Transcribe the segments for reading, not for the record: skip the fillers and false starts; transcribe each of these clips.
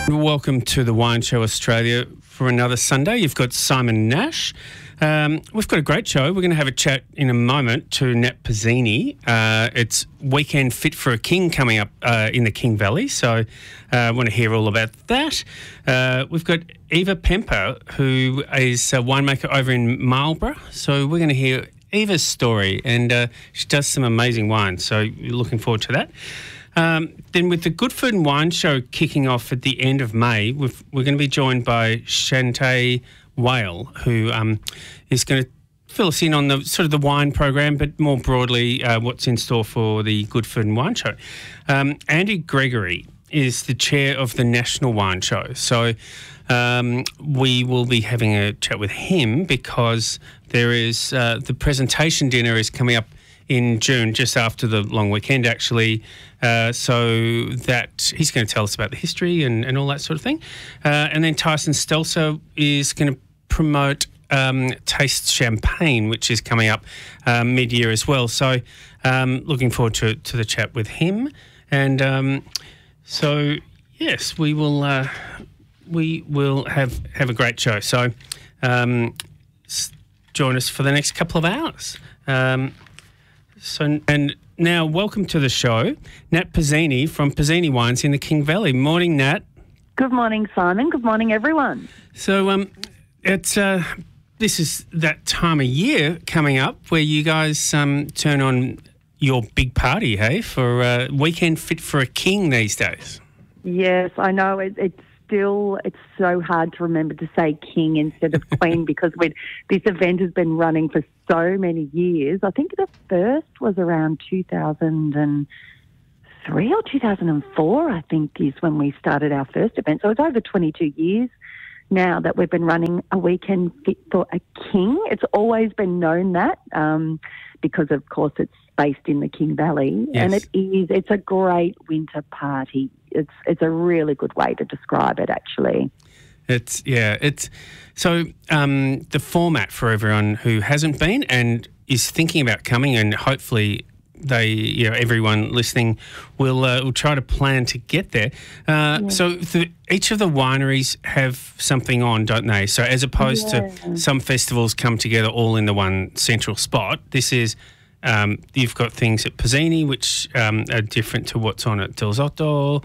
Welcome to the Wine Show Australia for another Sunday. You've got Simon Nash. We've got a great show. We're going to have a chat in a moment to Nat Pizzini. It's Weekend Fit for a King coming up in the King Valley, so I want to hear all about that. We've got Eva Pemper, who is a winemaker over in Marlborough, so we're going to hear Eva's story, and she does some amazing wine, so we're looking forward to that. Then with the Good Food and Wine Show kicking off at the end of May, we're going to be joined by Shantay Whale, who is going to fill us in on the sort of the wine program, but more broadly what's in store for the Good Food and Wine Show. Andy Gregory is the chair of the National Wine Show. So we will be having a chat with him because there is the presentation dinner is coming up in June, just after the long weekend, actually. So that he's going to tell us about the history and all that sort of thing. And then Tyson Stelzer is going to promote Taste Champagne, which is coming up mid-year as well. So looking forward to the chat with him. And so, yes, we will have a great show. So join us for the next couple of hours. And now, welcome to the show, Nat Pizzini from Pizzini Wines in the King Valley. Morning, Nat. Good morning, Simon. Good morning, everyone. So this is that time of year coming up where you guys turn on your big party, hey, for Weekend Fit for a King these days. Yes, I know. It's so hard to remember to say king instead of queen because this event has been running for so many years. I think the first was around 2003 or 2004, I think, is when we started our first event. So it's over 22 years now that we've been running a Weekend Fit for a King. It's always been known that because, of course, it's based in the King Valley. Yes. And it's a great winter party. It's a really good way to describe it, actually. So the format for everyone who hasn't been and is thinking about coming, and hopefully everyone listening will try to plan to get there. So each of the wineries have something on, don't they? So as opposed to some festivals come together all in the one central spot, this is you've got things at Pizzini which are different to what's on at Del Zotto.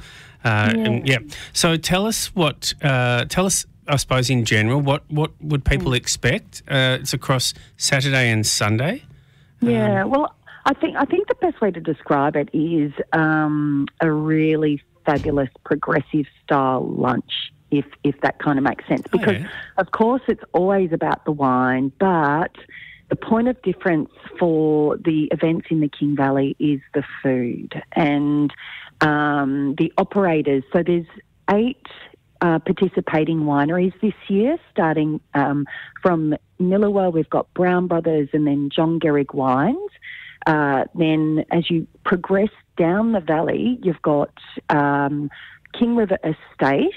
So tell us, I suppose, in general, what would people expect? It's across Saturday and Sunday. Well, I think the best way to describe it is a really fabulous progressive style lunch, if that kind of makes sense. Because, of course, it's always about the wine, but the point of difference for the events in the King Valley is the food and the operators. So there's 8 participating wineries this year, starting from Millawa. We've got Brown Brothers and then John Gehrig Wines. Then as you progress down the valley, you've got King River Estate,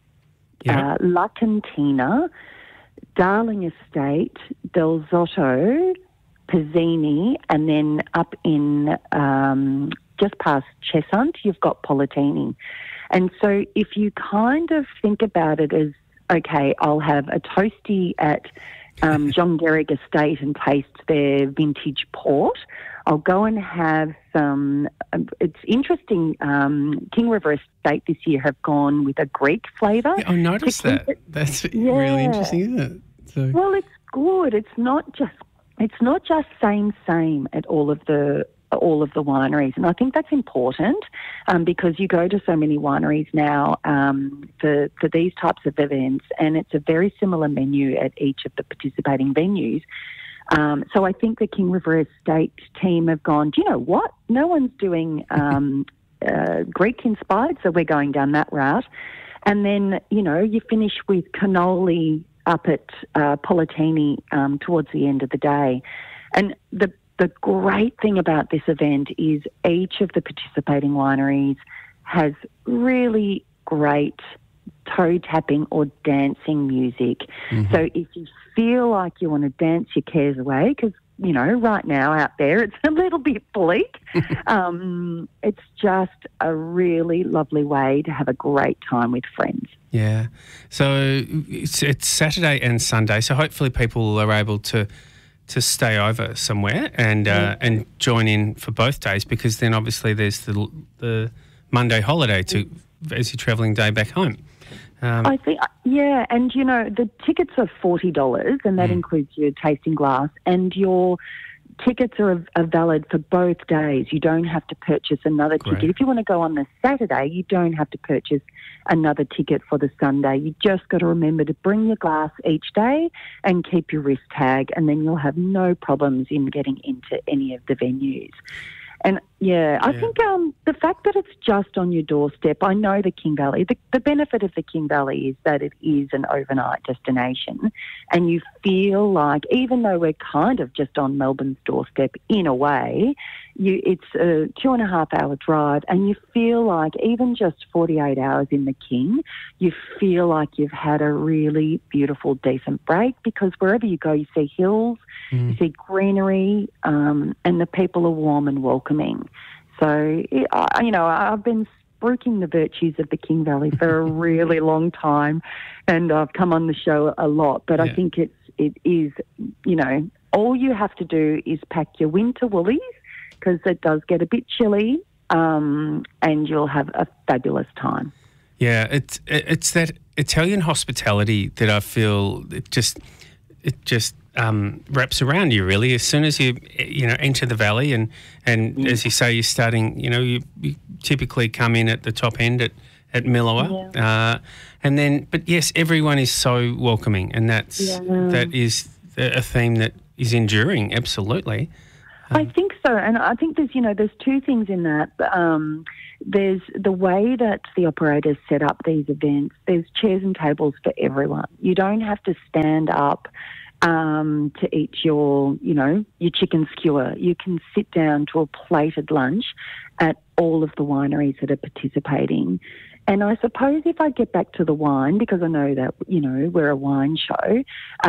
La Cantina, Darling Estate, Del Zotto, Pizzini, and then up in just past Cheshunt, you've got Politini. And so if you kind of think about it as, okay, I'll have a toasty at John Gehrig Estate and taste their vintage port. I'll go and have some, it's interesting, King River Estate this year have gone with a Greek flavour. Yeah, I noticed that. That's really interesting, isn't it? So. Well, it's good. It's not just same at all of the wineries, and I think that's important because you go to so many wineries now for these types of events, and it's a very similar menu at each of the participating venues. So I think the King River Estate team have gone, do you know what? No one's doing Greek-inspired, so we're going down that route. And then, you finish with cannoli up at Politini towards the end of the day. And the great thing about this event is each of the participating wineries has really great toe-tapping or dancing music. Mm-hmm. So if you feel like you want to dance your cares away, because right now out there, it's a little bit bleak. It's just a really lovely way to have a great time with friends. Yeah. So it's Saturday and Sunday, so hopefully people are able to stay over somewhere and join in for both days, because then obviously there's the Monday holiday as your travelling day back home. I think, and the tickets are $40, and that includes your tasting glass, and your tickets are valid for both days. You don't have to purchase another ticket. If you want to go on the Saturday, you don't have to purchase another ticket for the Sunday. You just got to remember to bring your glass each day and keep your wrist tag, and then you'll have no problems in getting into any of the venues. And, I think the fact that it's just on your doorstep, I know the King Valley, the benefit of the King Valley is that it is an overnight destination, and you feel like, even though we're kind of just on Melbourne's doorstep in a way, it's a 2.5-hour drive, and you feel like even just 48 hours in the King, you feel like you've had a really beautiful, decent break, because wherever you go, you see hills, you see greenery, and the people are warm and welcoming. So, I've been spruiking the virtues of the King Valley for a really long time, and I've come on the show a lot, but I think it is, all you have to do is pack your winter woolies, because it does get a bit chilly, and you'll have a fabulous time. Yeah, it's that Italian hospitality that I feel it just wraps around you, really. As soon as you enter the valley, and as you say, you're starting. You typically come in at the top end at Milawa, and then. But yes, everyone is so welcoming, and that is a theme that is enduring. Absolutely. I think so, and I think there's two things in that. There's the way that the operators set up these events. There's chairs and tables for everyone. You don't have to stand up to eat your chicken skewer. You can sit down to a plated lunch at all of the wineries that are participating. And I suppose if I get back to the wine, because I know that, we're a wine show,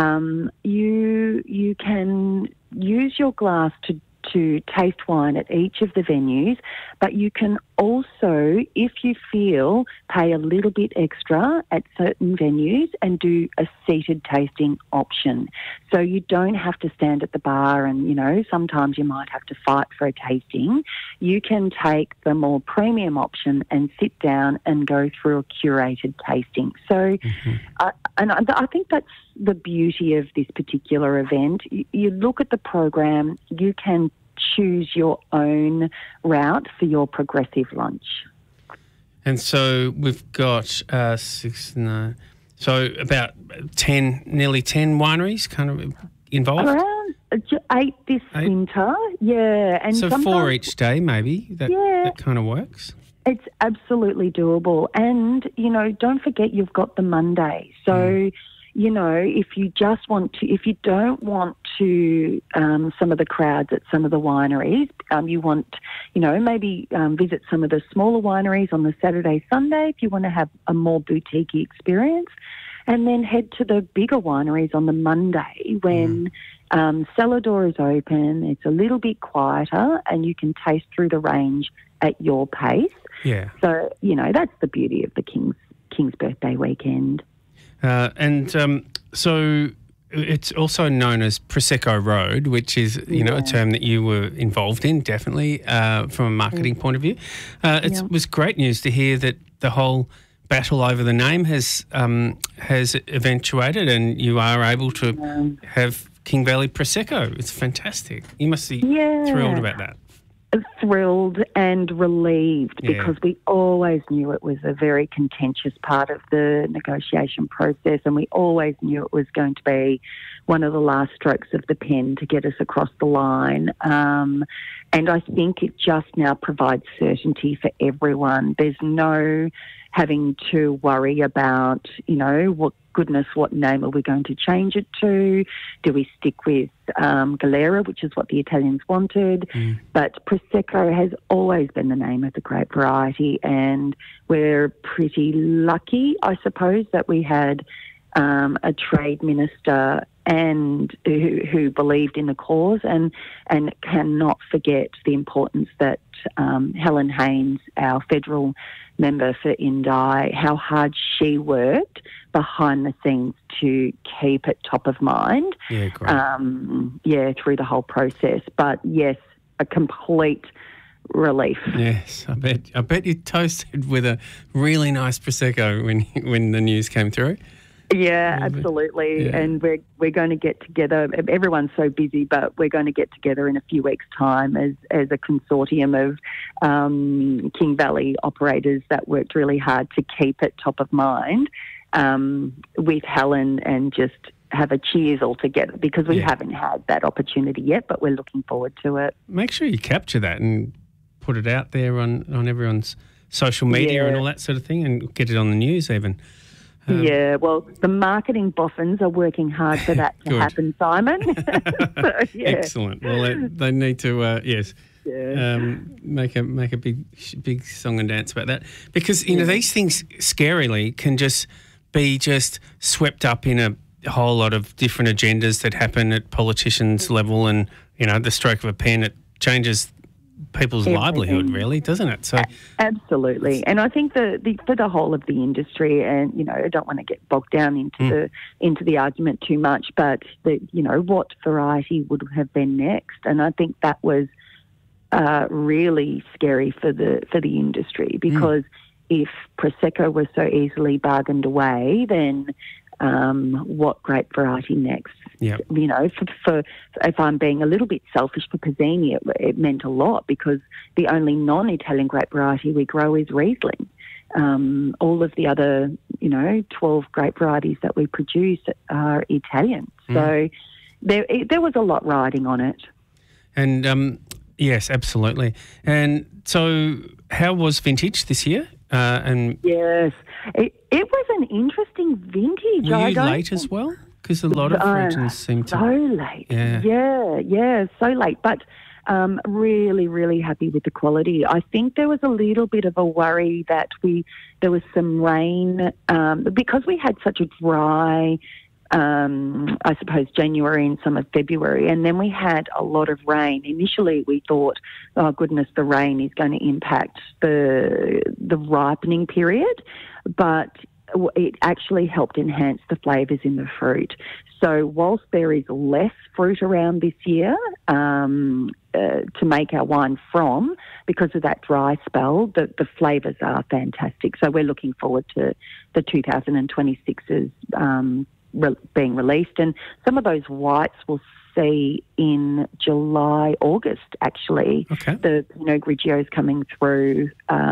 you can use your glass to taste wine at each of the venues, but you can also, if you feel, pay a little bit extra at certain venues and do a seated tasting option. So you don't have to stand at the bar and, sometimes you might have to fight for a tasting. You can take the more premium option and sit down and go through a curated tasting. So, I think that's the beauty of this particular event. You look at the program, you can choose your own route for your progressive lunch. And so we've got so about nearly 10 wineries kind of involved? Around 8 this winter, And so 4 each day maybe, that kind of works? It's absolutely doable. And, don't forget you've got the Monday. So, if you don't want to some of the crowds at some of the wineries, you want, maybe visit some of the smaller wineries on the Saturday, Sunday if you want to have a more boutique experience, and then head to the bigger wineries on the Monday when cellar door is open, it's a little bit quieter, and you can taste through the range at your pace. Yeah. So, that's the beauty of the King's birthday weekend. So it's also known as Prosecco Road, which is, a term that you were involved in, definitely, from a marketing point of view. It was great news to hear that the whole battle over the name has eventuated, and you are able to have King Valley Prosecco. It's fantastic. You must be thrilled about that. Thrilled and relieved, because we always knew it was a very contentious part of the negotiation process, and we always knew it was going to be one of the last strokes of the pen to get us across the line. And I think it just now provides certainty for everyone. There's no having to worry about, what name are we going to change it to? Do we stick with Galera, which is what the Italians wanted? But Prosecco has always been the name of the grape variety, and we're pretty lucky, I suppose, that we had a trade minister and who believed in the cause, and cannot forget the importance that Helen Haynes, our federal member for Indi, how hard she worked behind the scenes to keep it top of mind. Yeah, great. Through the whole process. But yes, a complete relief. Yes, I bet you toasted with a really nice Prosecco when the news came through. Yeah, absolutely. Yeah. And we're going to get together. Everyone's so busy, but we're going to get together in a few weeks' time as a consortium of King Valley operators that worked really hard to keep it top of mind with Helen, and just have a cheers all together, because we haven't had that opportunity yet, but we're looking forward to it. Make sure you capture that and put it out there on everyone's social media and all that sort of thing, and get it on the news even. Well, the marketing boffins are working hard for that to happen, Simon. So, excellent. Well, they need to, make a big song and dance about that, because these things scarily can just be swept up in a whole lot of different agendas that happen at politicians' level, and the stroke of a pen, it changes people's livelihood, really, doesn't it? So absolutely. And I think for the whole of the industry, and I don't want to get bogged down into the argument too much, but what variety would have been next? And I think that was really scary for the industry, because if Prosecco was so easily bargained away, then what grape variety next? Yeah. For if I'm being a little bit selfish, for Pizzini, it meant a lot, because the only non-Italian grape variety we grow is Riesling. All of the other, 12 grape varieties that we produce are Italian. So there was a lot riding on it. And yes, absolutely. And so how was vintage this year? Yes, it was an interesting vintage. Were you late as well? Because a lot of regions seem to... So late. Yeah, so late. But really, really happy with the quality. I think there was a little bit of a worry that there was some rain, because we had such a dry, I suppose, January and some of February, and then we had a lot of rain. Initially we thought, oh goodness, the rain is going to impact the ripening period, but it actually helped enhance the flavours in the fruit. So whilst there is less fruit around this year to make our wine from, because of that dry spell, the flavours are fantastic. So we're looking forward to the 2026's being released. And some of those whites we'll see in July, August, actually. Okay. The Pinot Grigio is coming through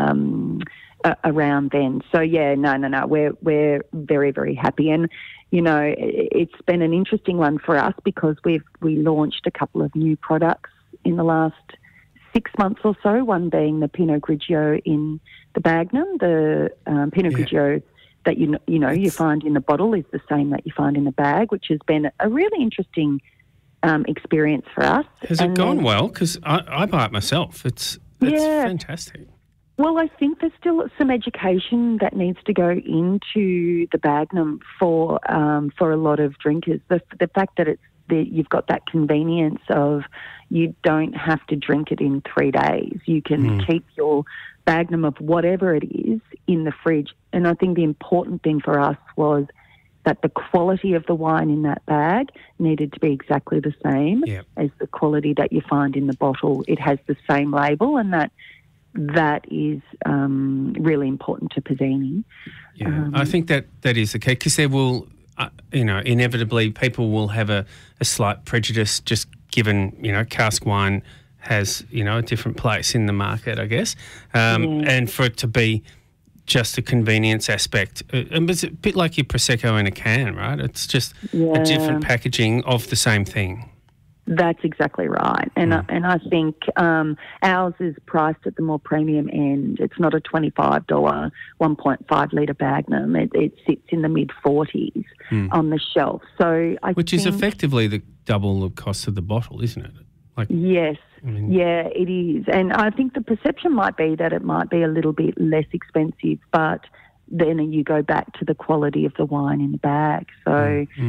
around then. So no, we're very, very happy. And it's been an interesting one for us, because we launched a couple of new products in the last 6 months or so, one being the Pinot Grigio in the Bagnum. The Pinot Grigio that you find in the bottle is the same that you find in the bag, which has been a really interesting experience for us. Has it gone well? Because I buy it myself. It's fantastic. Well, I think there's still some education that needs to go into the Bagnum for a lot of drinkers. The fact that you've got that convenience of you don't have to drink it in 3 days. You can keep your Bagnum of whatever it is in the fridge. And I think the important thing for us was that the quality of the wine in that bag needed to be exactly the same as the quality that you find in the bottle. It has the same label, and that is really important to Pizzini. Yeah, I think that is the key, because there will, inevitably people will have a slight prejudice, just given, cask wine has, a different place in the market, I guess. And for it to be just a convenience aspect, it's a bit like your Prosecco in a can, right? It's just a different packaging of the same thing. That's exactly right. And I think ours is priced at the more premium end. It's not a $25 1.5 litre Magnum. It sits in the mid-40s on the shelf. So Which is effectively the double the cost of the bottle, isn't it? Yes. Yeah, it is. And I think the perception might be that it might be a little bit less expensive, but then you go back to the quality of the wine in the bag. So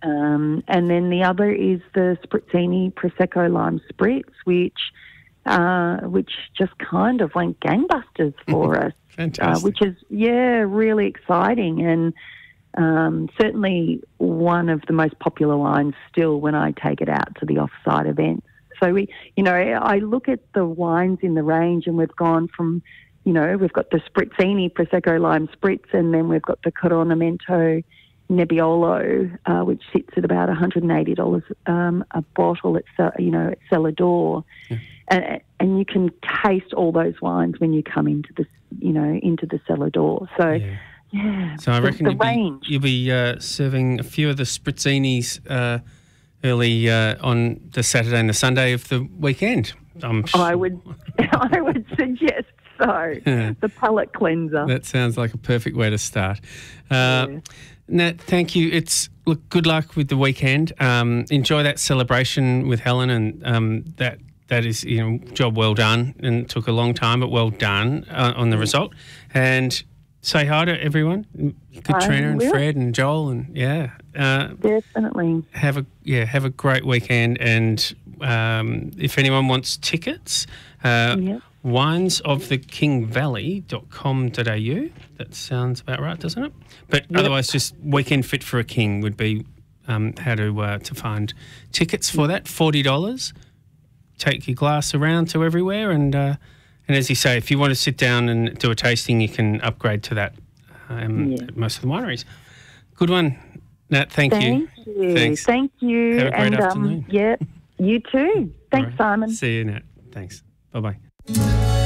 And then the other is the Spritzini Prosecco Lime Spritz, which just kind of went gangbusters for us. Fantastic. Which is, really exciting, and certainly one of the most popular wines still when I take it out to the off-site events. So I look at the wines in the range, and we've gone from, we've got the Spritzini Prosecco Lime Spritz, and then we've got the Coronamento Nebbiolo, which sits at about $180 a bottle at cellar door. Yeah. And you can taste all those wines when you come into the cellar door. So, So I reckon you'll be serving a few of the Spritzinis early on the Saturday and the Sunday of the weekend. I'm sure. I would suggest so. The palate cleanser. That sounds like a perfect way to start. Nat, thank you. Good luck with the weekend. Enjoy that celebration with Helen, and that is, job well done, and it took a long time, but well done on the result. And say hi to everyone. Katrina and Fred and Joel, and definitely have a great weekend. And if anyone wants tickets, winesofthekingvalley.com.au. That sounds about right, doesn't it? But otherwise, just Weekend Fit for a King would be how to find tickets for that. $40. Take your glass around to everywhere, and as you say, if you want to sit down and do a tasting, you can upgrade to that at most of the wineries. Good one, Nat. Thank you. Thanks. Thank you. Have a great afternoon. You too. Thanks, Simon. See you, Nat. Thanks. Bye-bye.